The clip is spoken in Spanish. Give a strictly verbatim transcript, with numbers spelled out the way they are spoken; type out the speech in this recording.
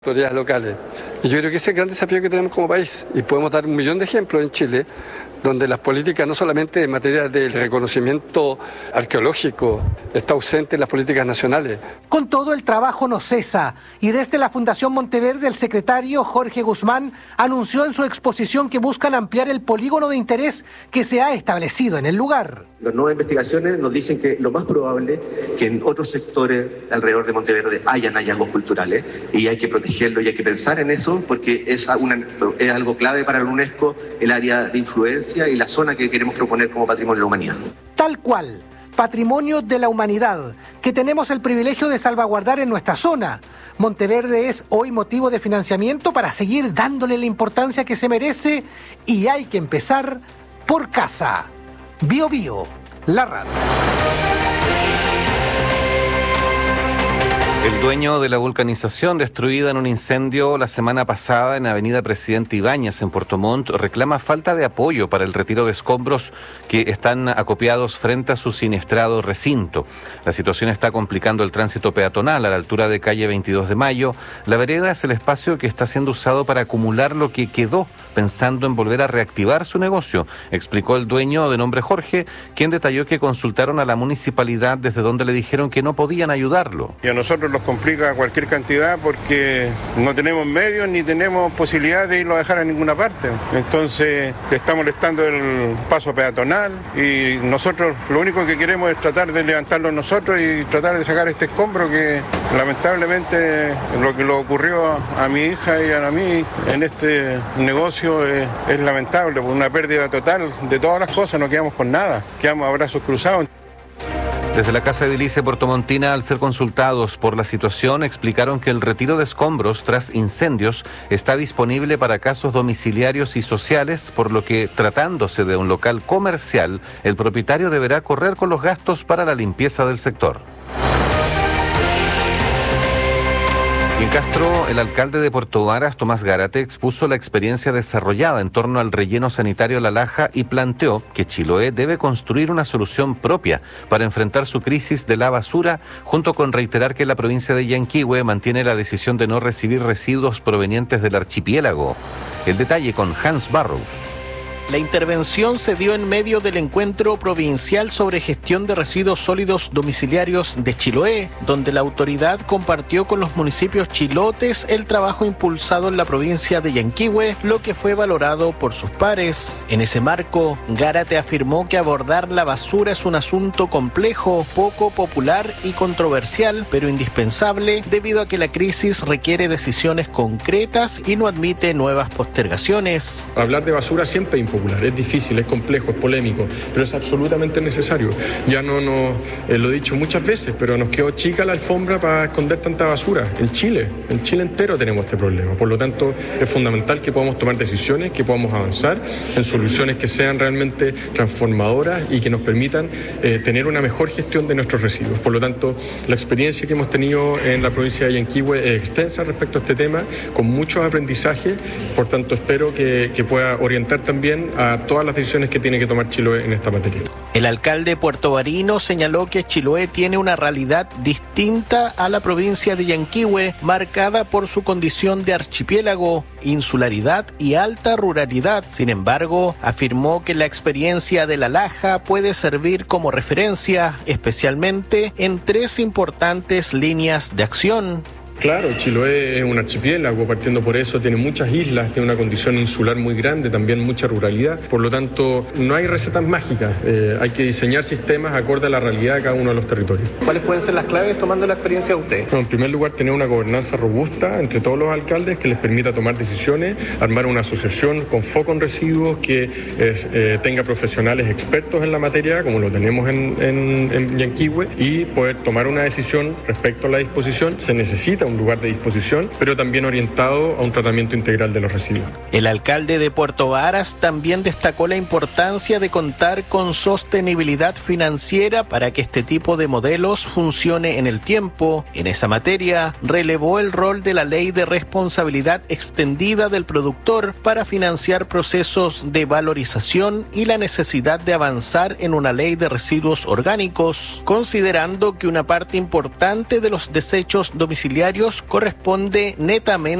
autoridades locales. Y yo creo que ese es el gran desafío que tenemos como país. Y podemos dar un millón de ejemplos en Chile, donde las políticas, no solamente en materia del reconocimiento arqueológico, está ausente en las políticas nacionales. Con todo, el trabajo no cesa. Y desde la Fundación Monteverde, el secretario Jorge Guzmán anunció en su exposición que buscan ampliar el polígono de interés que se ha establecido en el lugar. Las nuevas investigaciones nos dicen que lo más probable es que en otros sectores alrededor de Monteverde hayan hallazgos culturales y hay que protegerlo y hay que pensar en eso porque es, una, es algo clave para la UNESCO, el área de influencia y la zona que queremos proponer como patrimonio de la humanidad. Tal cual, patrimonio de la humanidad, que tenemos el privilegio de salvaguardar en nuestra zona. Monteverde es hoy motivo de financiamiento para seguir dándole la importancia que se merece y hay que empezar por casa. Bio Bio, la radio. El dueño de la vulcanización destruida en un incendio la semana pasada en Avenida Presidente Ibáñez en Puerto Montt reclama falta de apoyo para el retiro de escombros que están acopiados frente a su siniestrado recinto. La situación está complicando el tránsito peatonal a la altura de calle veintidós de mayo. La vereda es el espacio que está siendo usado para acumular lo que quedó, pensando en volver a reactivar su negocio, explicó el dueño de nombre Jorge, quien detalló que consultaron a la municipalidad desde donde le dijeron que no podían ayudarlo. Y a nosotros nos complica cualquier cantidad porque no tenemos medios ni tenemos posibilidad de irlo a dejar a ninguna parte. Entonces está molestando el paso peatonal y nosotros lo único que queremos es tratar de levantarlo nosotros y tratar de sacar este escombro que lamentablemente lo que le ocurrió a mi hija y a mí en este negocio es, es lamentable, por una pérdida total de todas las cosas, no quedamos con nada, quedamos a brazos cruzados. Desde la Casa Edilicia Portomontina, al ser consultados por la situación, explicaron que el retiro de escombros tras incendios está disponible para casos domiciliarios y sociales, por lo que, tratándose de un local comercial, el propietario deberá correr con los gastos para la limpieza del sector. En Castro, el alcalde de Puerto Varas, Tomás Gárate, expuso la experiencia desarrollada en torno al relleno sanitario La Laja y planteó que Chiloé debe construir una solución propia para enfrentar su crisis de la basura, junto con reiterar que la provincia de Yanquihue mantiene la decisión de no recibir residuos provenientes del archipiélago. El detalle con Hans Barrows. La intervención se dio en medio del encuentro provincial sobre gestión de residuos sólidos domiciliarios de Chiloé, donde la autoridad compartió con los municipios chilotes el trabajo impulsado en la provincia de Yanquihue, lo que fue valorado por sus pares. En ese marco, Gárate afirmó que abordar la basura es un asunto complejo, poco popular y controversial, pero indispensable debido a que la crisis requiere decisiones concretas y no admite nuevas postergaciones. Hablar de basura siempre es impopular, es difícil, es complejo, es polémico, pero es absolutamente necesario. Ya no, no eh, lo he dicho muchas veces, pero nos quedó chica la alfombra para esconder tanta basura. En Chile, en Chile entero tenemos este problema. Por lo tanto, es fundamental que podamos tomar decisiones, que podamos avanzar en soluciones que sean realmente transformadoras y que nos permitan eh, tener una mejor gestión de nuestros residuos. Por lo tanto, la experiencia que hemos tenido en la provincia de Yanquihue es extensa respecto a este tema, con muchos aprendizajes. Por tanto, espero que, que pueda orientar también a todas las decisiones que tiene que tomar Chiloé en esta materia. El alcalde puertovarino señaló que Chiloé tiene una realidad distinta a la provincia de Yanquihue, marcada por su condición de archipiélago, insularidad y alta ruralidad. Sin embargo, afirmó que la experiencia de La Laja puede servir como referencia, especialmente en tres importantes líneas de acción. Claro, Chiloé es un archipiélago, partiendo por eso tiene muchas islas, tiene una condición insular muy grande, también mucha ruralidad. Por lo tanto, no hay recetas mágicas, eh, hay que diseñar sistemas acorde a la realidad de cada uno de los territorios. ¿Cuáles pueden ser las claves tomando la experiencia de usted? Bueno, en primer lugar, tener una gobernanza robusta entre todos los alcaldes que les permita tomar decisiones, armar una asociación con foco en residuos que es, eh, tenga profesionales expertos en la materia, como lo tenemos en, en, en Yanquihue, y poder tomar una decisión respecto a la disposición. Se necesita un lugar de disposición, pero también orientado a un tratamiento integral de los residuos. El alcalde de Puerto Varas también destacó la importancia de contar con sostenibilidad financiera para que este tipo de modelos funcione en el tiempo. En esa materia, relevó el rol de la Ley de Responsabilidad Extendida del Productor para financiar procesos de valorización y la necesidad de avanzar en una ley de residuos orgánicos, considerando que una parte importante de los desechos domiciliarios domicilios corresponde netamente